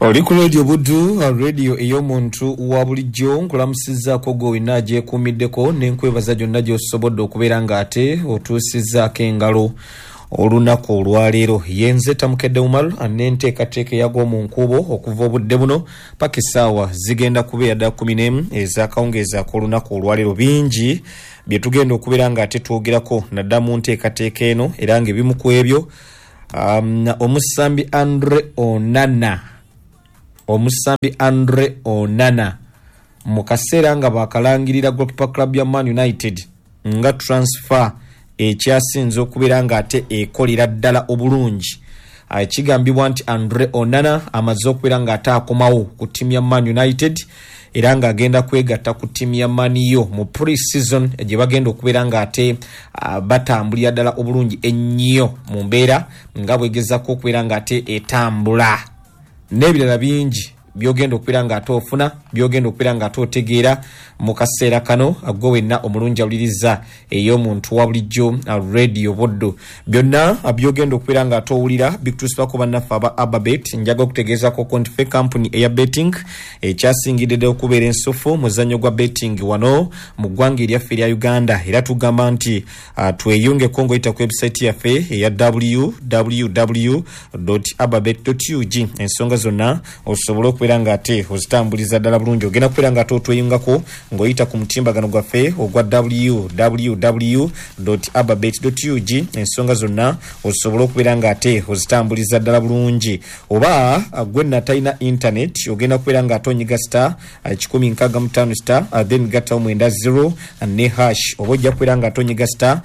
Oli ku radio Buddu, radio ey'omuntu wa bulijjo nkulamusizaako gwe nagyekuumiddeko n'enkwebaza gyonna gy'osobodde okubeera ng'ate otuusizzaako engalo olunaku olwaleero. Yenze Tamukedde Umar anenteekateeka eyag'omu nkuubo okuva obudde buno paka essaawa zigenda kubeera ddala 11 ez'akawungeezaako olunaku olwaleero. Bingi bye tugenda okubeera ng'ate twogerako nadda mu nteekateeka eno era ng'ebimu ku ebyo omusambi Andre Onana mu kaseera nga bakalangirira Goalkeeper Club ya Man United nga transfer ekyasinze okubeera ng'ate ekolera ddala obulungi. Kigambibwa nti Andre Onana amaze okubeera ng'ate akomawo ku ttiimu ya Man United era ng'agenda kwegatta ku ttiimu ya Man U mu pre-season gye bagenda okubeera ng'ate batambulira ddala obulungi ennyo mu mbeera nga bwegezako okubeera ng'ate etambula. N'ebirala bingi byogenda okubeera ng'ate ofuna, byogenda okubeera ng'ate otegeera mu kaseera kano gwe wenna omulungi awuliriza ey'omuntu wa bulijjo radio Buddu. Byonna byogenda okubeera ng'ate owulira bikutuusibwako bannaffe aba Ababet. Njaga okutegeezako konti ffe company eya betting ekyasingidde okubeera ensufu muzannyo gwa betting wano mu ggwanga eryaffe erya Uganda, era tugamba nti tweyungeko ng'oyita ku website yaffe eya www.ababet.ug. ensonga zonna osobola okubeera ng'ate ozitambuliza ddala bulungi. Ogenda kubeera ng'ate otweyungako ng'oyita ku mutimbagano gwaffe ogwa www.ababet.ug. ensonga zonna osobola okubeera ng'ate ozitambuliza ddala bulungi. Oba gwe natalina internet ogenda kubeera ng'ate onyiga star 165 then gattawo 90 ne hash. Oba ojja kubeera ng'ate onyiga star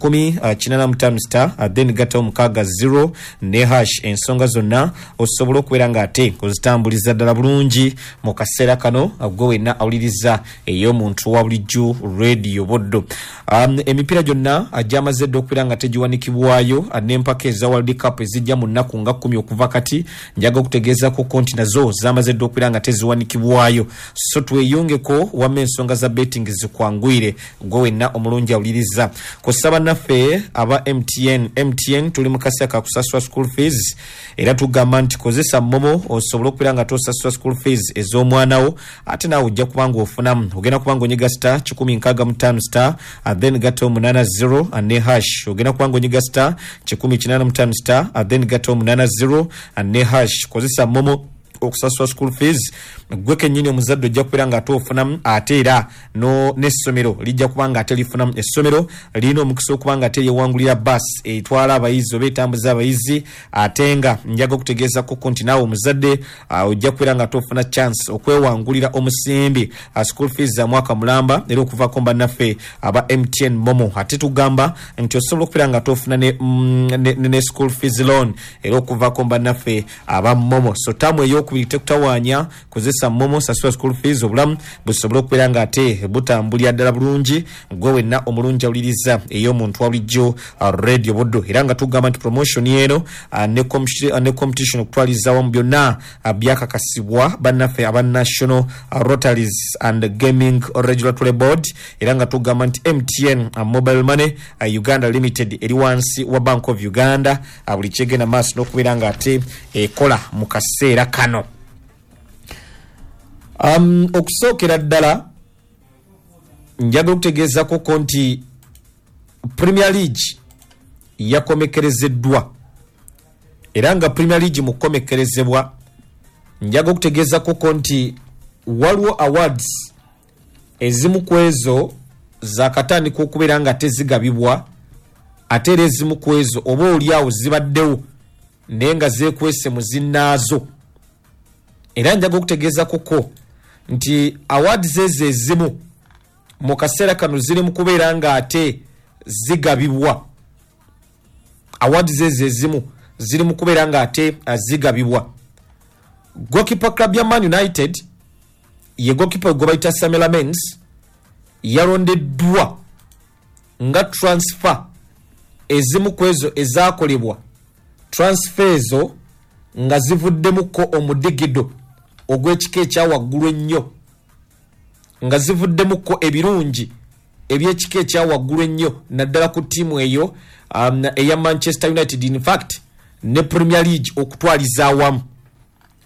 185 then gattawo 60 ne hash. ensonga zonna osobola okubeera ng'ate ozitambuliza ddala bulungi mu kaseera kano gwe wenna awuliriza ey'omuntu wa bulijjo radio Buddu. Emipiira gyonna gyamaze dda okubeera nga tegiwanikibwayo n'empaka eza World Cup ezijja mu nnaku nga 10 okuva kati. Njaga okutegeezako konti nazo zamaze dda okubeera nga teziwanikibwayo, so tweyungeko wamma ensonga za betting zikwangwire gwe wenna omulungi awuliriza. Kosa bannaffe aba MTN tuli mu kaseera ka kusasula school fees, era tugamba nti kozesa Momo osobola okubeera nga tosasula school fees ez'omwanawo ate naawe ojja kubanga ofunamu. Ogenda kubanga onyiga star 165 star then gattawo 80 ne hash. Ogenda kubanga onyiga star 185 star then gattawo 80 ne hash. Kozesa Momo okusasula school fees. Gwe kennyini omuzadde ojja kubeera ng'ate ofunamu, ate era n'essomero lijja kuba ng'ate lifunamu. Essomero lirina omukisa okuba ng'ate lyewangulira basi etwala abayizi oba etambuza abayizi, ate nga njaga okutegeezako nti naawe omuzadde ojja kubeera ng'ate ofuna chance okwewangulira omusimbi school fees za mwaka mulamba era okuvaako bannaffe aba MTN Momo. Ate tugamba nti osobola okubeera ng'ate ofuna ne school fees loan era okuvaako bannaffe aba Momo. So tamu ey'okubiri tekutawaanya, kozesa Momo, sasula school fees, obulamu busobola okubeera ng'ate butambulira ddala bulungi gwe wenna omulungi awuliriza ey'omuntu wa bulijjo radio Buddu. Era nga tugamba nti promotion eno ne competition okutwaliza wamu byonna byakakasibwa bannaffe aba National Rotaries and Gaming Regulatory Board. Era nga tugamba nti MTN Mobile Money Uganda Limited eri wansi wa Bank of Uganda buli kyegenda maaso n'okubeera ng'ate ekola mu kaseera kano. Okusookera ddala njaga okutegeezako nti Premier League yakomekerezeddwa, era nga Premier League mu kukomekerezebwa njaga okutegeezako nti waliwo awards ezimu ku ezo zaakatandika okubeera nga tezigabibwa, ate era ezimu ku ezo oba oliawo zibaddewo naye nga zeekwese mu zinnaazo. Era njaga okutegeezako nti awards ezo ezimu mu kaseera kano ziri mu kubeera ng'ate zigabibwa. Awards ezo ezimu ziri mu kubeera ng'ate zigabibwa. Goalkeeper Club ya Man United ye goalkeeper gwe bayita Samuel Lamens yalondeddwa nga transfer ezimu ku ezo ezaakolebwa, transfer ezo nga zivuddemuko omudigido ogw'ekika ekya waggulu ennyo, nga zivuddemuko ebirungi eby'ekika ekya waggulu ennyo naddala ku ttiimu eyo eya Manchester United. In fact ne Premier League okutwaliza awamu.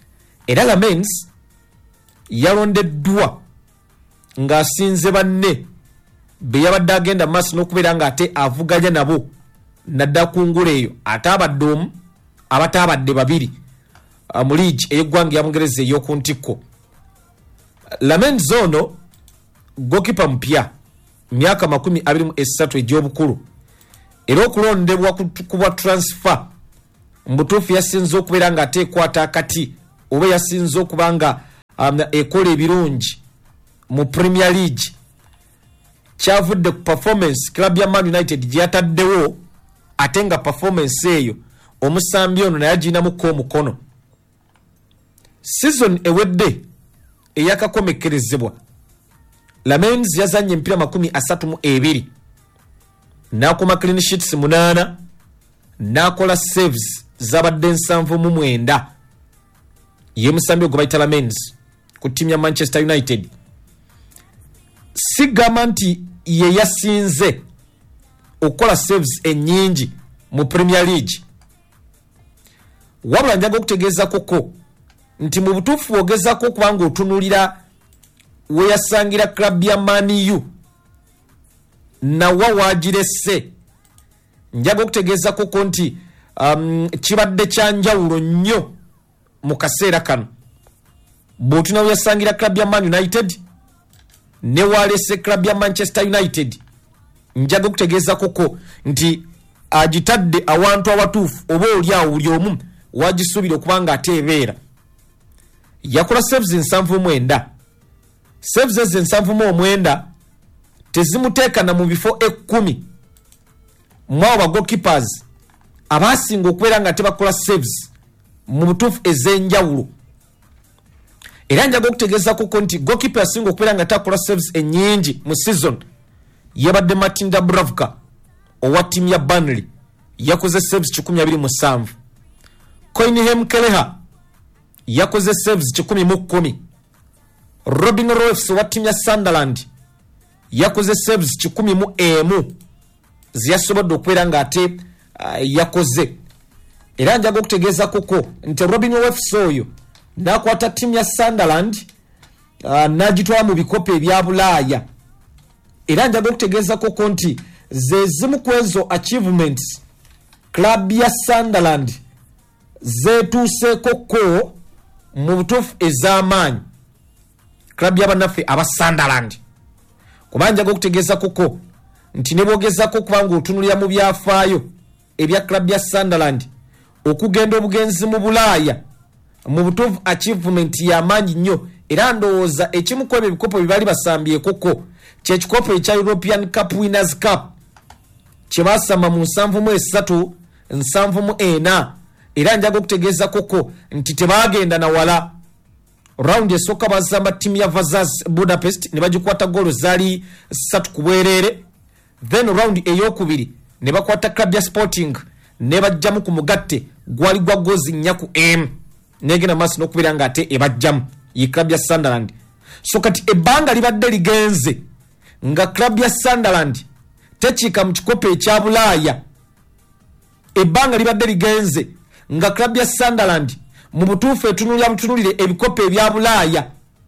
era Lamens yalondeddwa ng'asinze banne be yabadde agenda maaso n'okubeera ng'ate avuganya nabo nadda ku ngulu eyo ate abadde omu abate abadde babiri mu liigi ey'eggwanga ya Bungereza ey'oku ntikko. Lamens ono gokipa mpya myaka 23 egy'obukulu era okulondebwa kubwa transfer mbutuufu yasinze okubeera ng'ate ekwata akati oba yasinze okuba nga ekola ebirungi mu Premier League kyavudde ku performance club ya Man United gyataddewo ate nga performance eyo omusambi ono naye aginamuko omukono. Season ewedde eyakakomekerezebwa Lamens yazanye empira 32 n'akoma clean sheets 8 n'akola saves zabadde 79 ye musambi ogwo bayita Lamens ku timu ya Manchester United. Sigamba nti ye yasinze okukola saves ennyingi mu Premier League wabula njaga okutegeeza koko nti mu butuufu ogezako okuba nga otunulira we yasangira club ya Man U nawa wagirese njaga okutegeeza koko nti kibadde kyanjawulo nnyo mu kaseera kano bw'otuna we yasangira club ya Man United ne walese club ya Manchester United njaga okutegeeza koko nti agitadde awantu awatuufu oba oli awo buli omu wagisuubira okuba nga ateebeera. Yakola saves 79 saves 79 tezimuteeka na mu bifo 10 mwawo bagoalkeepers abasinga okubeera nga tebakola saves mu butuufu ez'enjawulo. Era njaga okutegeeza koko nti goalkeeper asinga okubeera nga takola saves ennyingi mu season yabadde Martin Dubravka owa timu ya Burnley yakoze saves 127. Coinham Kelleher yakoze saves 110. Robin Rolfes wa timu ya Sunderland yakoze saves 11 ziyasobodde okubeera ng'ate yakoze. Era njaga okutegeeza koko nti Robin Rolfes oyo n'akwata timu ya Sunderland n'agitwala mu bikopo ebya Bulaaya. Era njaga okutegeeza koko nti ze zimu ku ezo achievements club ya Sunderland zetuuseeko ko mu butuufu ez'amaanyi club y'abannaffe aba Sunderland. Kuba njaga okutegeeza koko nti ne bwogezako okuba nga otunulira mu byafaayo ebya club ya Sunderland okugenda obugenzi mu Bulaaya mu butuufu achievement y'amaanyi nnyo. Era ndowooza ekimu ku ebyo ebikopo bye bali basambyeko ko kyekikopo ekya European Cup Winners' Cup kye baasamba mu 73 74. Era njaga okutegeeza koko nti tebaagenda na wala. Round esooka basamba timu ya Vazaz Budapest ne bagikwata goalo zaali 3 ku bwereere. Then round ey'okubiri ne bakwata club ya Sporting ne bajjamu ku mugatte gwali gwa gozi 4 negenda maaso n'okubeera ng'ate ebajjamu yi club ya Sunderland. So kati ebbanga libadde ligenze nga club ya Sunderland tekiika mu kikopo ekya Bulaaya. Ebbanga libadde ligenze nga club ya Sunderland mu butuufu etunulira butunulire ebikopo ebya Bulaaya.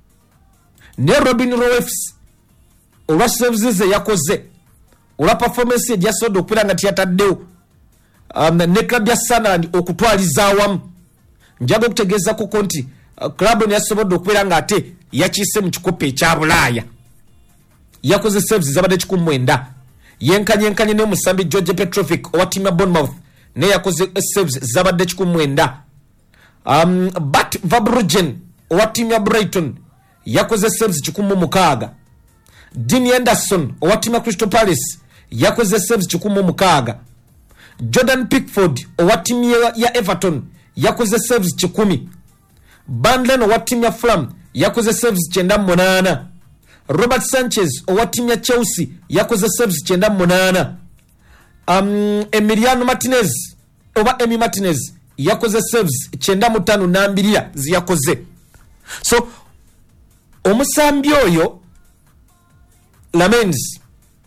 Ne Robin Rolfes olwa saves ze yakoze olwa performance ye gyasobodde okubeera nga tiyataddewo ne club ya Sunderland okutwaliza awamu. Njaga okutegeeza koko nti club eno yasobodde okubeera nga ate yakiise mu kikopo ekya Bulaaya. Yakoze saves zabadde 19 yenkanyenkanye ne musambi George Petrovic owa timu ya Bournemouth ne yakoze saves zabadde 19. But Verbruggen owa timu ya Brighton yakoze saves 16. Dean Anderson owa timu ya Crystal Palace yakoze saves 16. Jordan Pickford owa timu ya Everton yakoze saves 10. Burnley owa timu ya Fulham yakoze saves 98. Robert Sanchez owa timu ya Chelsea yakoze saves 98. Emiliano Martinez oba Emi Martinez yakoze saves 95 n'ambirira ziyakoze. So omusambi oyo Lamens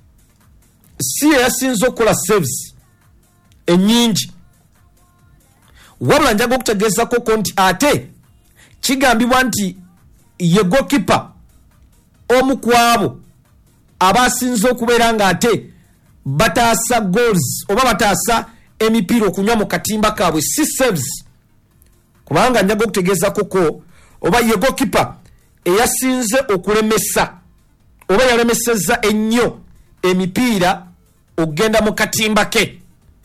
si yasinze okukola saves ennyingi wabula njaga okutegeeza koko nti ate kigambibwa nti ye goalkeeper omu kwabo abasinze okubeera nga ate bataasa goals oba bataasa emipiira okunywa mu katimba kaabwe si saves, kubanga njaga okutegeeza koko oba ye goalkeeper eyasinze okulemesa oba yalemesezza ennyo emipiira okugenda mu katimba ke.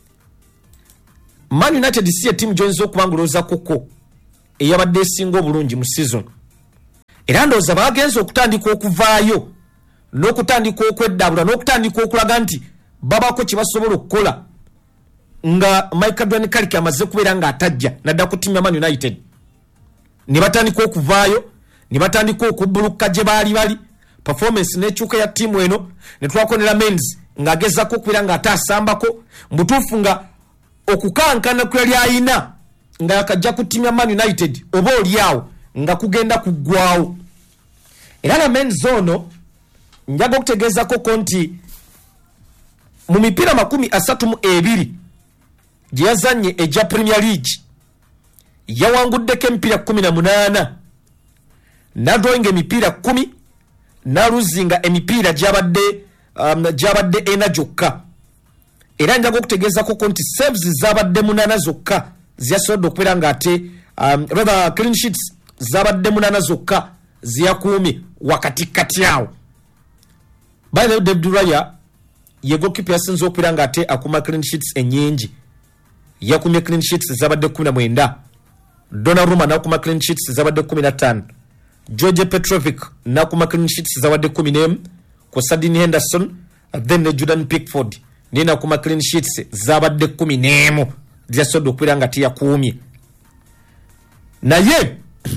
Man United si ye tiimu gy'oyinza okubangulooza koko eyabadde esinga obulungi mu season, era ndowooza bagenza okutandika okuvaayo n'okutandika okweddabula n'okutandika okulaga nti babako kye basobola okukola nga Michael Dwayne Carrick amaze kubeera nga atajja nadda ku ttiimu ya Man United, ne batandika okuvaayo ne batandika okubbulukka gye bali performance n'ekyuka ya ttiimu eno ne twakonera Menz ng'agezaako okubeera nga ataasambako mbutuufu nga okukankana kwe yali ayina nga yakajja ku ttiimu ya Man United oba oliawo nga kugenda kuggwawo. Era la Menz ono njaga okutegeeza koko nti mu mipiira 32 gye yazannye ejja Premier League yawanguddeko emipiira 18 n'adrawinga emipiira 10 n'aluzinga emipiira gyabadde ena gyokka. Era njaga okutegeeza koko nti saves zabadde 8 zokka ziyasobodde okubeera nga ate rather clean sheets zabadde 8 zokka ziyakuumye wakatikati awo. By the way, David Raya ye goalkeeper yasinze okubeera nga ate akuma clean sheets ennyingi, yakumye clean sheets zabadde 19. Donnarumma n'akuma clean sheets zabadde 15. George Petrovic n'akuma clean sheets zabadde 11. Dean Henderson then ne Jordan Pickford ne n'akuma clean sheets zabadde 11 ziyasobodde okubeera nga tiyakuumye. Naye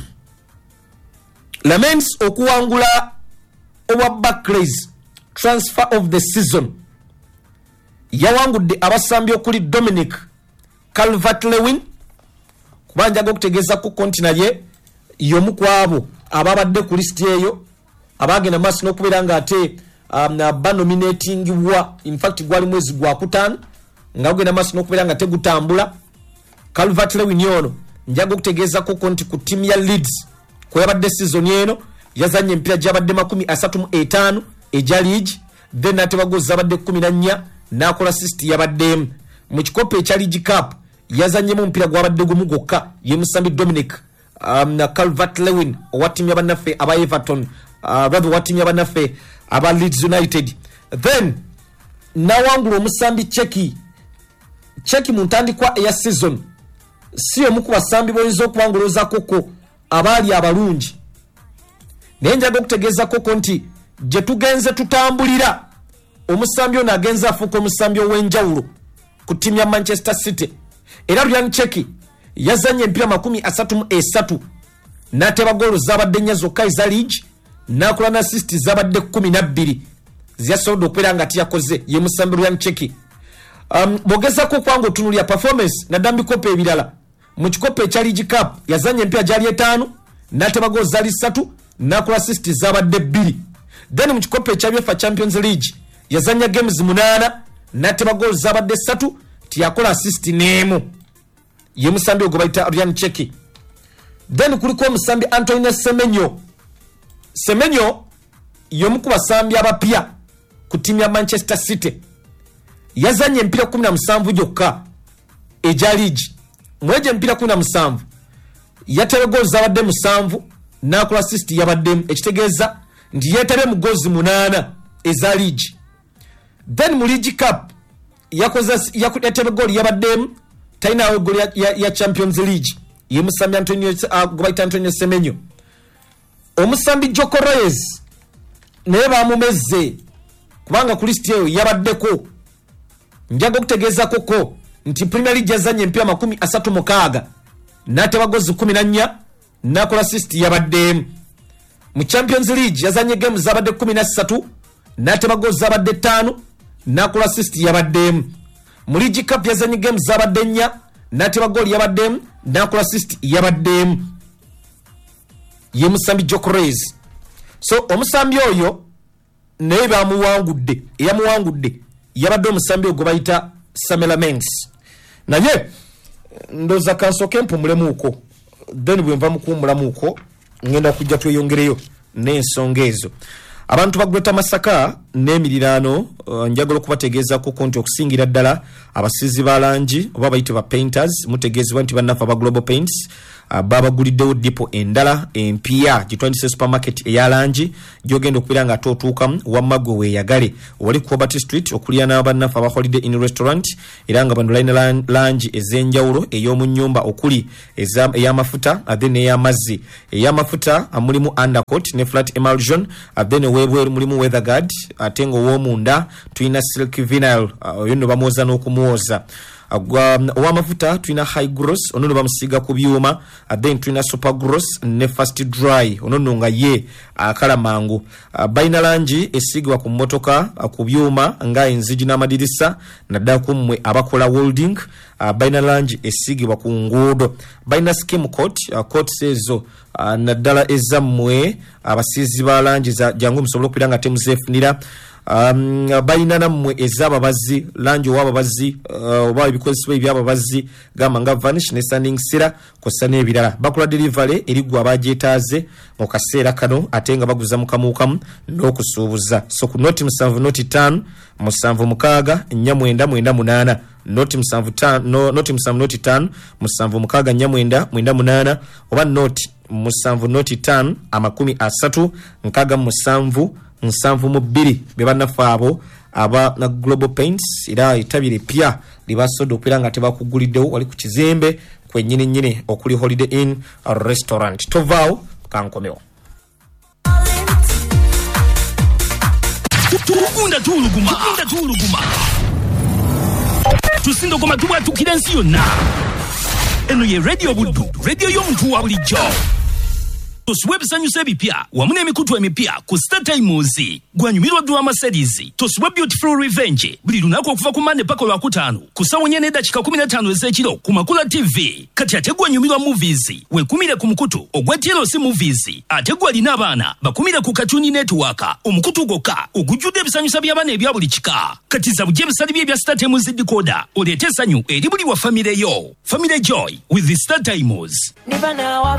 Lamens okuwangula owa Barclays transfer of the season yawangudde abasambi okuli Dominic Calvert-Lewin, kubanja okutegeeza ku kontina ye yomu kwabo ababadde ku list eyo abagenda maaso n'okubeera nga ate banominatingibwa. In fact gwali mwezi gwa kutaano nga gugenda maaso n'okubeera nga tegutambula. Calvert-Lewin ono njaga okutegeeza koko nti ku ttiimu ya Leeds kwe yabadde season eno yazanye emipiira gyabadde 35 ejja league, then ate bagozi zabadde 14 n'akola assist yabaddemu. Mu kikopo ekya League Cup yazanyemu omupiira gwabadde gumu gwokka ye musambi Dominic Calvert-Lewin owa ttiimu y'abannaffe aba Everton, rather owa ttiimu y'abannaffe aba Leeds United. Then n'awangula omusambi Cheki mu ntandikwa eya season si omu ku basambi boyinza okubangulooza koko abaali abalungi, naye njaga okutegeeza koko nti gye tugenze tutambulira omusambi ono agenza afuuka omusambi ow'enjawulo ku ttiimu ya Manchester City. Era Ryan Cheki yazanye emipiira 33 n'ateba goolo zabadde 4 zokka eza league, n'akola na assist zabadde 12 ziyasobodde okubeera nga tiyakoze ye musambi Ryan Cheki. Bw'ogezaako okwanga otunulya performance nadda mu bikopo ebirala. Mu kikopo ekya League Cup yazanye emipiira gyali 5 n'ateba goolo zaali 3 n'akola assist zabadde 2. Then mu kikopo ekya UEFA Champions League yazanya games 8 n'ateba goolo zabadde 3 tiyakola assist n'emu ye musambi ogwo bayita Ryan Cheki. Then kuliko omusambi Antonio Semenyo y'omu ku basambi abapya ku ttiimu ya Manchester City. Yazanye emipiira 17 gyokka ejja league. Mwegye emipiira 17 yatebe goals zabadde 7 n'akola assist yabaddemu, ekitegeeza nti yeetabye mu goals 8 eza league. Then mu League Cup yatebe goal yabaddemu, talinawo goal ya Champions League ye musambi Antonio Semenyo. Omusambi Joko Reyes naye bamumezze kubanga ku list eyo yabaddeko. Njaga okutegeeza koko nti Premier League yazanye emipiira 36 n'ateba goals 14 n'akola assist yabaddemu. Mu Champions League yazanye games zabadde 13 n'ateba goals zabadde 5 n'akola assist yabaddemu. Mu League Cup yazanye games zabadde 4 n'ateba goal yabaddemu n'akola assist yabaddemu ye musambi Joko Reyes. So omusambi oyo naye bamuwangudde, eyamuwangudde yabadde omusambi ogwo bayita Samela Mengs. Naye ndoza kansoke mpumulemu uko then bwe nva mukuumulamuko ngenda kujja tweyongereyo n'ensonga ezo. Abantu bagweta Masaka n'emiriraano njagala okubategeeza ku konti okusingira ddala abasizi ba langi oba bayite ba painters mutegeezebwa nti bannafa ba Global Paints babaguliddewo dipo endala empya gitwandise supermarket eya langi gyogenda okubira nga tootuukamu wamma gwe weeyagale wali ku Robert Street okulya n'abannafa aba Holiday Inn Restaurant era nga bano line langi ez'enjawulo ey'omu nnyumba okuli ey'amafuta then ey'amazzi. Ey'amafuta mulimu undercoat ne flat emulsion then webweru mulimu weatherguard ate nga ow'omunda tulina silk vinyl oyo nno bamwoza n'okumwoza. Ow'amafuta tulina high gross ono nno bamusiiga ku byuma then tulina super gross ne fast dry ono nno nga ye akala mangu. Balina langi esiigibwa ku mmotoka ku byuma nga enzigi n'amadirisa naddala ku mmwe abakola welding. Balina langi esiigibwa ku nguudo. Balina skim coat coats ezo naddala ezammwe abasiizi ba langi jangu musobole okubira nga temuzeefunira. Balina nammwe ez'ababazi langi ow'ababazi oba ebikozesebwa eby'ababazi gamba nga vanish ne standing sira kosa n'ebirala. Bakola delivery erigwa abagyetaaze mu kaseera kano ate nga baguza mu kamuukamu n'okusuubuza. So ku noti 7 noti 5 7 6 noti 7 noti 5 7 6 oba noti 7 noti 5 30 7 bebannafa abo aba na Global Paints era itabire pya libasodo okubira nga tebakuguliddewo wali ku kizembe kwennyini okuli Holiday Inn Restaurant. Tovao kankomewo tukunda tuluguma tusindo koma tubatukira ensi yonna. Eno ye Radio Buddu, radio y'omuntu wa bulijjo. Tosubwe ebisanyusa ebipya wamu n'emikutu emipya ku Star Times. Gwanyumirwa drama series Tosubwe Beautiful Revenge buli lunaku okuva ku Monday paka Lwakutaano ku ssaawa 4:15 ez'ekiro ku Makula TV. Kati ate gwanyumirwa movies wekumire ku mukutu ogwa TLC Movies ate gwalina abaana bakumire ku Cartoon Network omukutu gokka ogujjudde ebisanyusa by'abaana ebya buli kika. Kati za bujje ebisali bya Star Times decoder oleete essanyu eri buli wa family yo. Family Joy with the Star Times.